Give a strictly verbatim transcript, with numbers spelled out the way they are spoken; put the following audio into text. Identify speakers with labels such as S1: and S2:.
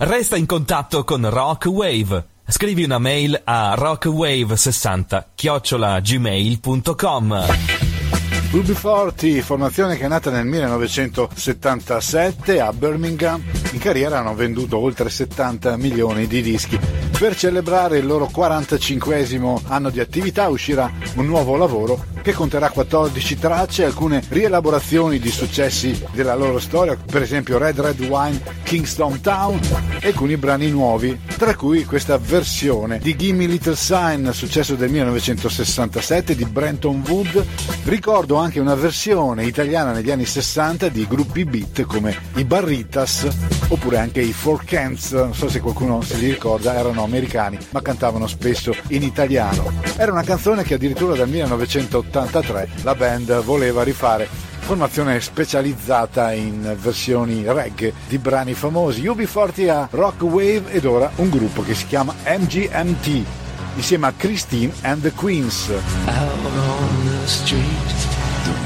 S1: Resta in contatto con Rockwave. Scrivi una mail a rockwave sessanta chiocciola gmail punto com.
S2: U B quaranta, formazione che è nata nel millenovecentosettantasette a Birmingham. In carriera hanno venduto oltre settanta milioni di dischi. Per celebrare il loro quarantacinquesimo anno di attività uscirà un nuovo lavoro che conterà quattordici tracce, alcune rielaborazioni di successi della loro storia, per esempio Red Red Wine, Kingston Town, e alcuni brani nuovi, tra cui questa versione di Gimme Little Sign, successo del millenovecentosessantasette di Brenton Wood. Ricordo anche una versione italiana negli anni sessanta di gruppi beat come i Barritas oppure anche i Four Cans, non so se qualcuno se li ricorda, erano americani ma cantavano spesso in italiano. Era una canzone che addirittura dal millenovecentottantatré la band voleva rifare, formazione specializzata in versioni reggae di brani famosi. U B quaranta a Rockwave ed ora un gruppo che si chiama M G M T insieme a Christine and the Queens.
S3: Out on the street